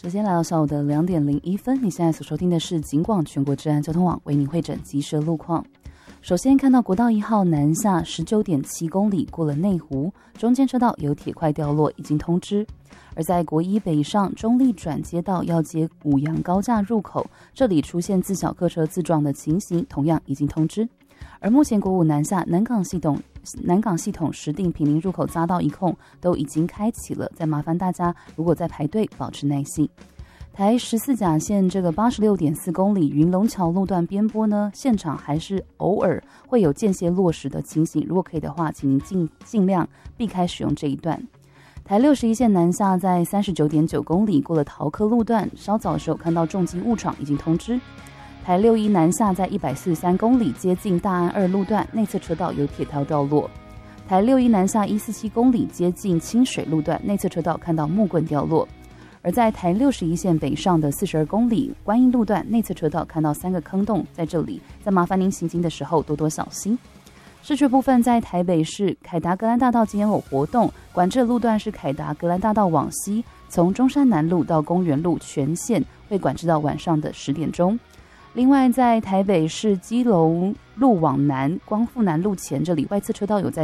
时间来到下午的2:01，你现在所收听的是警广全国治安交通网为您会诊即时路况。首先看到国道1号南下 19.7 公里过了内湖，中间车道有铁块掉落，已经通知。而在国一北上中立转接道要接五羊高架入口，这里出现自小客车自撞的情形，同样已经通知。而目前国五南下南港系统石碇坪林入口匝道一控都已经开启了，再麻烦大家如果在排队保持耐性。台14甲线这个 86.4 公里云龙桥路段边坡呢，现场还是偶尔会有间歇落石的情形，如果可以的话，请您尽量避开使用这一段。台61线南下在 39.9 公里过了桃科路段，稍早的时候看到重机误闯，已经通知。台61南下在143公里接近大安2路段，内侧车道有铁条掉落。台61南下147公里接近清水路段，内侧车道看到木棍掉落。而在台61线北上的42公里观音路段，内侧车道看到3个坑洞，在这里再麻烦您行经的时候多多小心。市区部分在台北市凯达格兰大道今天有活动，管制的路段是凯达格兰大道往西，从中山南路到公园路全线会管制到晚上的10点钟。另外在台北市基隆路往南光复南路前这里外侧车道有在